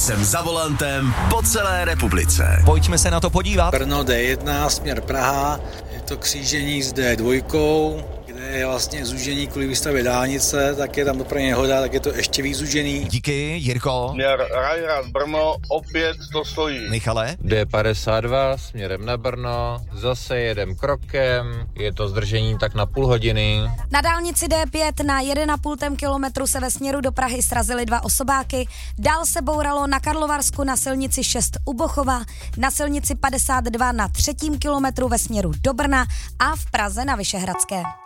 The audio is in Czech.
Jsem za volantem po celé republice. Pojďme se na to podívat. Brno D1, směr Praha, je to křížení s D2, kde je vlastně zúžení kvůli výstavě dálnice, tak je tam dopravní nehoda, tak je to ještě víc zúžený. Díky, Jirko. Směr Rajrad Brno, opět to stojí. Michale. D52 směrem na Brno, zase jedem krokem, je to zdržení tak na půl hodiny. Na dálnici D5 na 1,5 kilometru se ve směru do Prahy srazily 2 osobáky, dál se bouralo na Karlovarsku na silnici 6 u Bochova, na silnici 52 na 3. kilometru ve směru do Brna a v Praze na Vyšehradské.